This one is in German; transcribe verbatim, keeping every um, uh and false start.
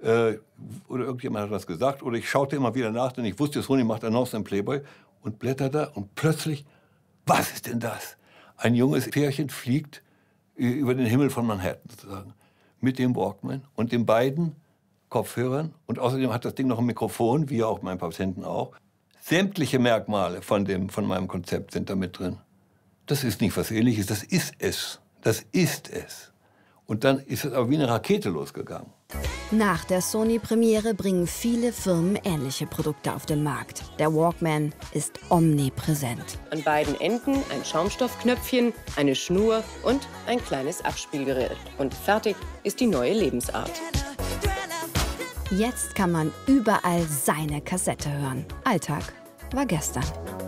Äh, oder irgendjemand hat was gesagt. Oder ich schaute immer wieder nach, denn ich wusste, Sony macht Annonce im Playboy. Und blätterte und plötzlich, was ist denn das? Ein junges Pärchen fliegt über den Himmel von Manhattan sozusagen. Mit dem Walkman und den beiden Kopfhörern. Und außerdem hat das Ding noch ein Mikrofon, wie auch mein Patienten auch. Sämtliche Merkmale von, dem, von meinem Konzept sind da mit drin. Das ist nicht was Ähnliches, das ist es. Das ist es. Und dann ist es aber wie eine Rakete losgegangen. Nach der Sony-Premiere bringen viele Firmen ähnliche Produkte auf den Markt. Der Walkman ist omnipräsent. An beiden Enden ein Schaumstoffknöpfchen, eine Schnur und ein kleines Abspielgerät. Und fertig ist die neue Lebensart. Jetzt kann man überall seine Kassette hören. Alltag war gestern.